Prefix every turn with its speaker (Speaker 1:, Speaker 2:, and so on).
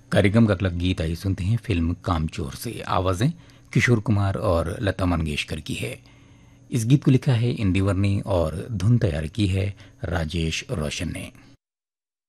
Speaker 1: कार्यक्रम का अगला गीत आई सुनते हैं फिल्म कामचोर से। आवाजें किशोर कुमार और लता मंगेशकर की है। इस गीत को लिखा है इंदिवर ने और धुन तैयार की है राजेश रोशन ने।